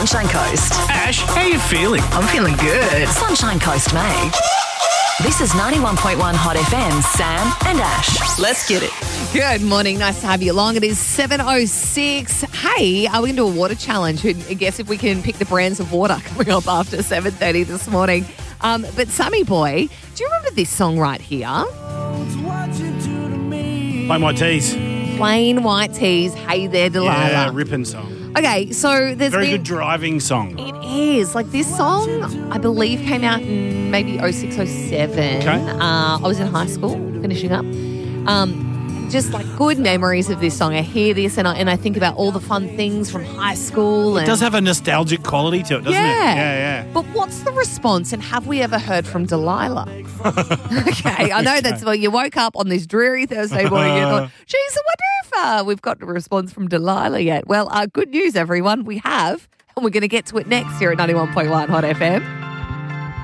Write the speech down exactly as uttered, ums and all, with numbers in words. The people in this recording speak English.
Sunshine Coast. Ash, how you feeling? I'm feeling good. Sunshine Coast, mate. This is ninety-one point one Hot F M, Sam and Ash. Let's get it. Good morning. Nice to have you along. It is seven oh six. Hey, are we going to do a water challenge? I guess if we can pick the brands of water coming up after seven thirty this morning. Um, but Sammy Boy, do you remember this song right here? Plain White Tees. Plain White Tees, Hey There, Delilah. Yeah, ripping song. Okay, so there's Very been, good driving song. It is. Like this song, I believe, came out in maybe oh six, oh seven. Okay. Uh, I was in high school, finishing up. Um, just like good memories of this song. I hear this and I, and I think about all the fun things from high school. And It does have a nostalgic quality to it, doesn't yeah. it? Yeah, yeah. But what's the response and have we ever heard from Delilah? Okay, I know that's well, you woke up on this dreary Thursday morning and you thought, geez, I wonder if uh, we've got a response from Delilah yet. Well, uh, good news, everyone. We have, and we're going to get to it next here at ninety-one point one Hot F M.